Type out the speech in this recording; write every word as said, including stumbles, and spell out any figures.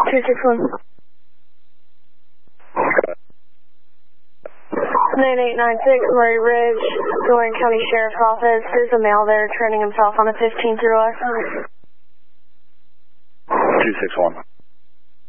two six one. nine eight nine six, Murray Ridge, Warren County Sheriff's Office. There's a male there training himself on a fifteen through us. two six one.